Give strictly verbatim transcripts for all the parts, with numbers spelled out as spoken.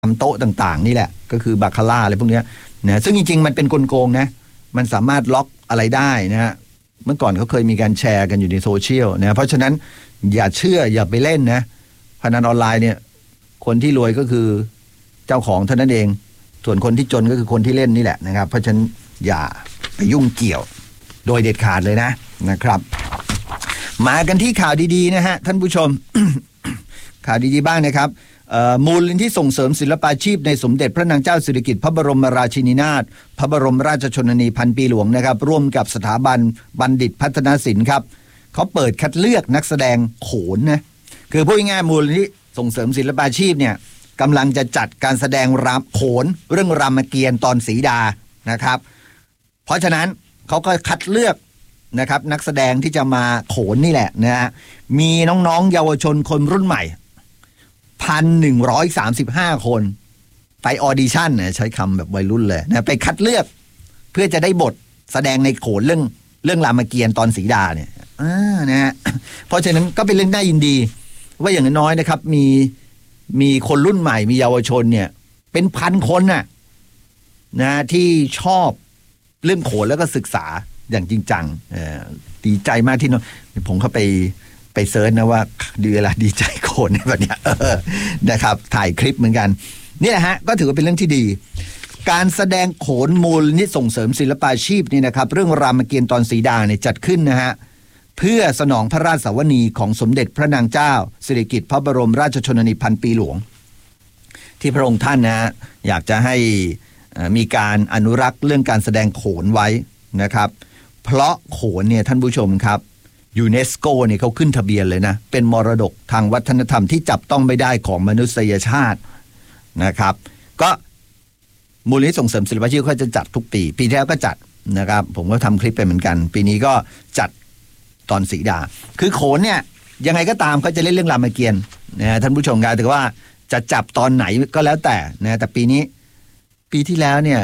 ทำโต๊ะต่างๆนี่แหละก็คือบาคาร่าอะไรพวกนี้นะซึ่งจริงๆมันเป็นกลโกงนะมันสามารถล็อกอะไรได้นะฮะเมื่อก่อนเขาเคยมีการแชร์กันอยู่ในโซเชียลนะเพราะฉะนั้นอย่าเชื่ออย่าไปเล่นนะพนันออนไลน์เนี่ยคนที่รวยก็คือเจ้าของเท่านั้นเองส่วนคนที่จนก็คือคนที่เล่นนี่แหละนะครับเพราะฉะนั้นอย่าไปยุ่งเกี่ยวโดยเด็ดขาดเลยนะนะครับมากันที่ข่าวดีๆนะฮะท่านผู้ชม ข่าวดีๆบ้างนะครับมูลนิธิส่งเสริมศิลปาชีพในสมเด็จพระนางเจ้าสิริกิติ์พระบรมราชินีนาถพระบรมราชชนนีพันปีหลวงนะครับร่วมกับสถาบันบัณฑิตพัฒนศิลป์ครับเขาเปิดคัดเลือกนักแสดงโขนนะคือพูดง่ายๆมูลนิธิส่งเสริมศิลปาชีพเนี่ยกำลังจะจัดการแสดงรำโขนเรื่องรามเกียรติ์ตอนศรีดานะครับเพราะฉะนั้นเขาก็คัดเลือกนะครับนักแสดงที่จะมาโขนนี่แหละนะฮะมีน้องๆเยาวชนคนรุ่นใหม่พันหนึ่งร้อยสามสิบห้าคนไปออดิชั่นนะใช้คำแบบวัยรุ่นเลยนะไปคัดเลือกเพื่อจะได้บทแสดงในโขนเรื่องเรื่องรามเกียรติ์ตอนศรีดาเนี่ยอ่านะฮะเพราะฉะนั้นก็เป็นเรื่องน่ายินดีว่าอย่างน้อยนะครับมีมีคนรุ่นใหม่มีเยาวชนเนี่ยเป็นพันคนน่ะนะที่ชอบเรื่องโขนแล้วก็ศึกษาอย่างจริงจังเออดีใจมากที่น้องผมเข้าไปไปเซิร์ชนะว่าดีเวลาดีใจโขนแบบเนี้ยนะครับถ่ายคลิปเหมือนกันนี่แหละฮะก็ถือว่าเป็นเรื่องที่ดีการแสดงโขนมูลนิธิส่งเสริมศิลปาชีพนี่นะครับเรื่องรามเกียรติ์ตอนศรีดาเนี่ยจัดขึ้นนะฮะเพื่อสนองพระราชสวนีของสมเด็จพระนางเจ้าสิริกิติ์พระบรมราชชนนีพันปีหลวงที่พระองค์ท่านนะฮะอยากจะให้มีการอนุรักษ์เรื่องการแสดงโขนไว้นะครับเพราะโขนเนี่ยท่านผู้ชมครับยูเนสโกเนี่ยเขาขึ้นทะเบียนเลยนะเป็นมรดกทางวัฒนธรรมที่จับต้องไม่ได้ของมนุษยชาตินะครับก็มูลนิธิส่งเสริมศิลปาชีพเขาจะจัดทุกปีปีที่แล้วก็จัดนะครับผมก็ทำคลิปไปเหมือนกันปีนี้ก็จัดตอนศรีดาคือโขนเนี่ยยังไงก็ตามเขาจะเล่นเรื่องรามเกียรติ์นะท่านผู้ชมครับแต่ว่าจะจับตอนไหนก็แล้วแต่นะแต่ปีนี้ปีที่แล้วเนี่ย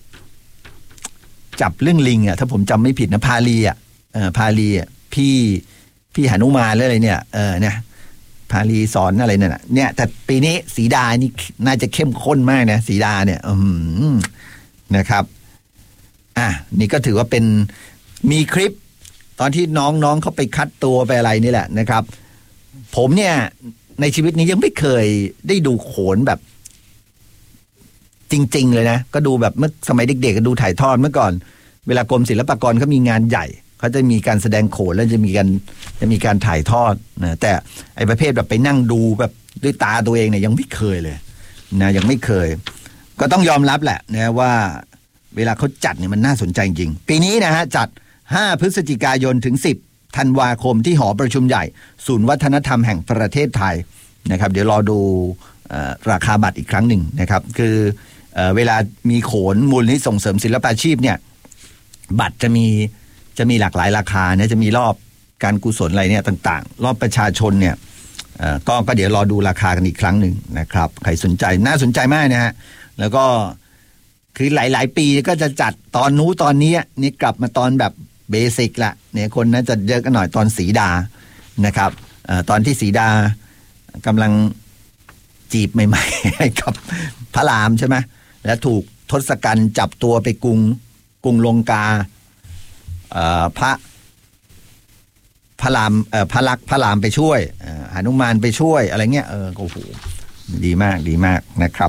จับเรื่องลิงอ่ะถ้าผมจำไม่ผิดนะพาลีอ่ะเออพาลีอ่ะพี่พี่หนุมานหรืออะไรเนี่ยเออเนี่ยพาลีสอนอะไรเนี่ยเนี่ยแต่ปีนี้ศรีดานี่น่าจะเข้มข้นมากนะศรีดาเนี่ยอืมนะครับอ่ะนี่ก็ถือว่าเป็นมีคลิปตอนที่น้องๆเขาไปคัดตัวไปอะไรนี่แหละนะครับผมเนี่ยในชีวิตนี้ยังไม่เคยได้ดูโขนแบบจริงๆเลยนะก็ดูแบบเมื่อสมัยเด็กๆก็ดูถ่ายทอดเมื่อก่อนเวลากรมศิลปากรเขามีงานใหญ่เขาจะมีการแสดงโขนแล้วจะมีการจะมีการถ่ายทอดนะแต่ไอ้ประเภทแบบไปนั่งดูแบบด้วยตาตัวเองเนี่ยยังไม่เคยเลยนะยังไม่เคยก็ต้องยอมรับแหละนะว่าเวลาเขาจัดเนี่ยมันน่าสนใจจริงปีนี้นะฮะจัดห้าพฤศจิกายนถึงสิบธันวาคมที่หอประชุมใหญ่ศูนย์วัฒนธรรมแห่งประเทศไทยนะครับเดี๋ยวรอดูราคาบัตรอีกครั้งหนึ่งนะครับคือเอ่อเวลามีโขนมูลนิธิส่งเสริมศิลปาชีพเนี่ยบัตรจะมีจะมีหลากหลายราคาเนี่ยจะมีรอบการกุศลอะไรเนี่ยต่างๆรอบประชาชนเนี่ยเอ่อก็ก็เดี๋ยวรอดูราคากันอีกครั้งหนึ่งนะครับใครสนใจน่าสนใจมากนะฮะแล้วก็คือหลายๆปีก็จะจัดตอนนู้ตอนนี้นี่กลับมาตอนแบบเบสิกละเนี่ยคนน่าจะเยอะกันหน่อยตอนศรีดานะครับเอ่อตอนที่ศรีดากำลังจีบใหม่ๆให้กับพระรามใช่ไหมแล้วถูกทศกัณฐ์จับตัวไปกรุงกรุงลงกาพระพระรามพระลักษณ์พระรามไปช่วยหนุมานไปช่วยอะไรเงี้ยเออโอ้โหดีมากดีมากนะครับ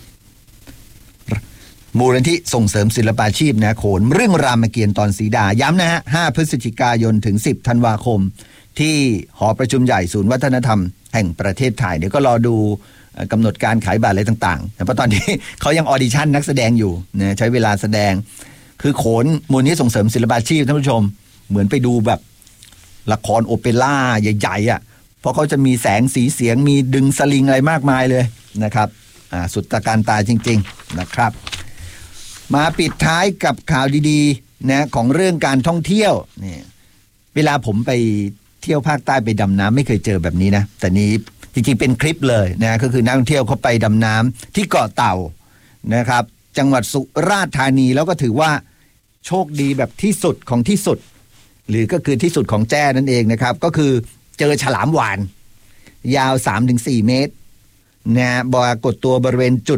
มูลนิธิส่งเสริมศิลปาชีพนะโขนเรื่องรามเกียรติ์ตอนศรีดาย้ำนะฮะห้าพฤศจิกายนถึงสิบธันวาคมที่หอประชุมใหญ่ศูนย์วัฒนธรรมแห่งประเทศไทยเดี๋ยวก็รอดูกำหนดการขายบัตรอะไรต่างๆเพราะตอนนี้เขายังออดิชั่นนักแสดงอยู่นะใช้เวลาแสดงคือโขนมูลนิธิส่งเสริมศิลปาชีพท่านผู้ชมเหมือนไปดูแบบละครโอเปร่าใหญ่ๆอ่ะเพราะเขาจะมีแสงสีเสียงมีดึงสลิงอะไรมากมายเลยนะครับอ่าสุดตะการตาจริงๆนะครับมาปิดท้ายกับข่าวดีๆนะของเรื่องการท่องเที่ยวนี่เวลาผมไปเที่ยวภาคใต้ไปดำน้ำไม่เคยเจอแบบนี้นะแต่นี้จริงๆเป็นคลิปเลยนะก็คือนักท่องเที่ยวเขาไปดำน้ำที่เกาะเต่านะครับจังหวัดสุราษฎร์ธานีแล้วก็ถือว่าโชคดีแบบที่สุดของที่สุดหรือก็คือที่สุดของแจ้นั่นเองนะครับก็คือเจอฉลามวาฬยาว สามถึงสี่ เมตรนะปรากฏตัวบริเวณจุด